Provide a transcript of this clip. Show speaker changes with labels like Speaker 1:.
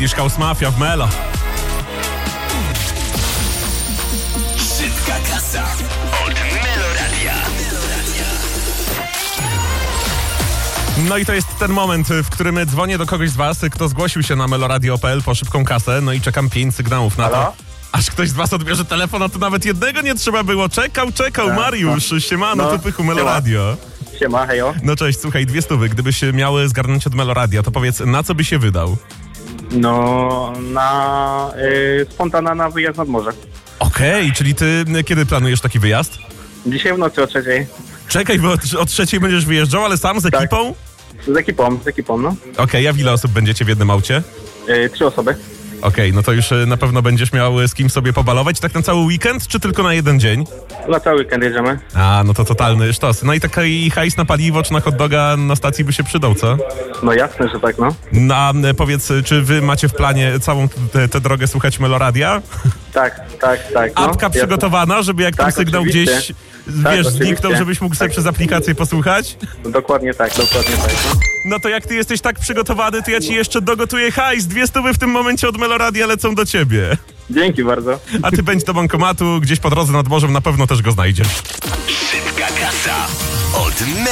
Speaker 1: Swedish House Mafia w Melo.
Speaker 2: Szybka kasa od Meloradia.
Speaker 1: No i to jest ten moment, w którym dzwonię do kogoś z was, kto zgłosił się na meloradio.pl po szybką kasę, no i czekam 5 sygnałów na to. Aż ktoś z was odbierze telefon, a to nawet jednego nie trzeba było. Czekał, Mariusz, siemano, tu Pychu, Meloradio.
Speaker 3: Siema, hejo.
Speaker 1: No cześć, słuchaj, 200, gdybyś miał zgarnąć od Meloradia, to powiedz, na co by się wydał?
Speaker 3: No, na spontana na wyjazd nad morze.
Speaker 1: Okej, czyli ty kiedy planujesz taki wyjazd?
Speaker 3: Dzisiaj w nocy o 3:00.
Speaker 1: Czekaj, bo o 3:00 będziesz wyjeżdżał, ale sam z ekipą?
Speaker 3: Z ekipą, no.
Speaker 1: Okej, a w ile osób będziecie w jednym aucie?
Speaker 3: 3 osoby.
Speaker 1: Okej, no to już na pewno będziesz miał z kim sobie pobalować, tak na cały weekend, czy tylko na jeden dzień?
Speaker 3: Na cały weekend jedziemy.
Speaker 1: A, no to totalny sztos. No i taki hajs na paliwo czy na hot doga na stacji by się przydał, co?
Speaker 3: No jasne, że tak, no.
Speaker 1: No a powiedz, czy wy macie w planie całą tę drogę słuchać Meloradia?
Speaker 3: Tak. No,
Speaker 1: Apka przygotowana, żeby jak
Speaker 3: Tak,
Speaker 1: ten sygnał
Speaker 3: oczywiście.
Speaker 1: gdzieś, wiesz, zniknął,
Speaker 3: oczywiście.
Speaker 1: żebyś mógł sobie
Speaker 3: Tak.
Speaker 1: przez aplikację posłuchać?
Speaker 3: Dokładnie tak, no.
Speaker 1: No to jak ty jesteś tak przygotowany, to ja ci jeszcze dogotuję hajs. 200 w tym momencie od Meloradia lecą do ciebie.
Speaker 3: Dzięki bardzo.
Speaker 1: A ty bądź do bankomatu, gdzieś po drodze nad morzem na pewno też go znajdziesz.
Speaker 2: Szybka kasa od